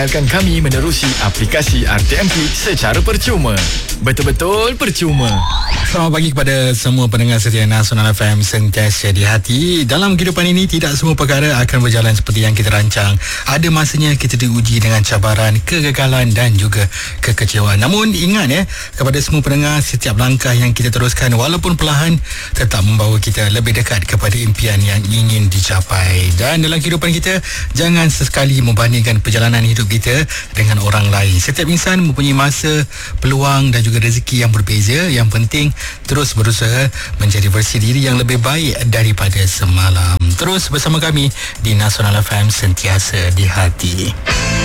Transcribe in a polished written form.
dengarkan kami menerusi aplikasi RTMP secara percuma. Betul-betul percuma. Selamat pagi kepada semua pendengar setia Nasional FM sentiasa di hati. Dalam kehidupan ini, tidak semua perkara akan berjalan seperti yang kita rancang. Ada masanya kita diuji dengan cabaran, kegagalan dan juga kekecewaan. Namun ingat kepada semua pendengar, setiap langkah yang kita teruskan walaupun perlahan tetap membawa kita lebih dekat kepada impian yang ingin dicapai. Dan dalam kehidupan kita, jangan sesekali membandingkan perjalanan hidup kita dengan orang lain. Setiap insan mempunyai masa, peluang dan juga rezeki yang berbeza. Yang penting terus berusaha menjadi versi diri yang lebih baik daripada semalam. Terus bersama kami di Nasional FM sentiasa di hati.